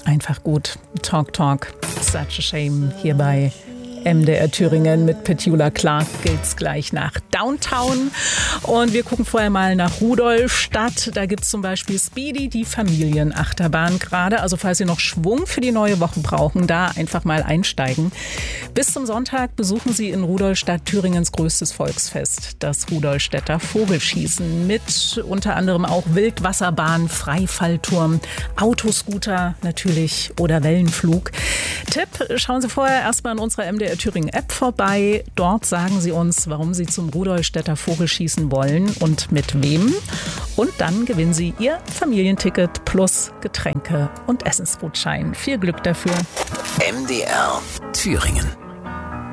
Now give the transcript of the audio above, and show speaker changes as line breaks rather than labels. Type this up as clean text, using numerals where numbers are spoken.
Einfach gut. Talk. Such a shame hier bei MDR Thüringen mit Petula Clark geht's gleich nach Downtown. Und wir gucken vorher mal nach Rudolstadt. Da gibt's zum Beispiel Speedy, die Familienachterbahn gerade. Also falls Sie noch Schwung für die neue Woche brauchen, da einfach mal einsteigen. Bis zum Sonntag besuchen Sie in Rudolstadt Thüringens größtes Volksfest, das Rudolstädter Vogelschießen. Mit unter anderem auch Wildwasserbahn, Freifallturm, Autoscooter natürlich oder Wellenflug. Tipp, schauen Sie vorher erstmal in unserer MDR Thüringen App vorbei. Dort sagen Sie uns, warum Sie zum Rudolstädter Vogelschießen wollen und mit wem. Und dann gewinnen Sie Ihr Familienticket plus Getränke und Essensgutschein. Viel Glück dafür.
MDR Thüringen.